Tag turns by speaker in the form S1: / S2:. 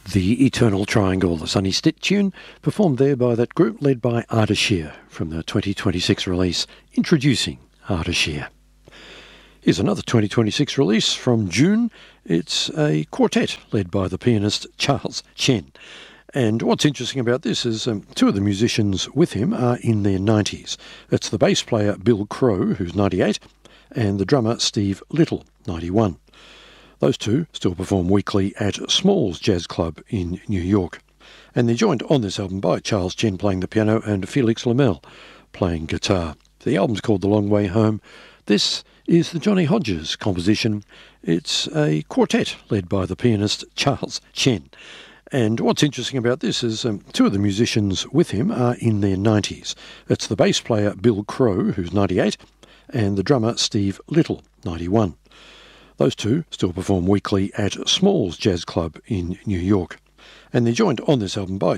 S1: The Eternal Triangle, the Sonny Stitt tune, performed there by that group led by Ardeshir from the 2026 release, Introducing Ardeshir. Here's another 2026 release from June. It's a quartet led by the pianist Charles Chen. And what's interesting about this is two of the musicians with him are in their 90s. It's the bass player Bill Crow, who's 98, and the drummer Steve Little, 91. Those two still perform weekly at Smalls Jazz Club in New York. And they're joined on this album by Charles Chen playing the piano and Felix Lamel playing guitar. The album's called The Long Way Home. This is the Johnny Hodges composition. It's a quartet led by the pianist Charles Chen. And what's interesting about this is two of the musicians with him are in their 90s. It's the bass player Bill Crow, who's 98, and the drummer Steve Little, 91. Those two still perform weekly at Smalls Jazz Club in New York. And they're joined on this album by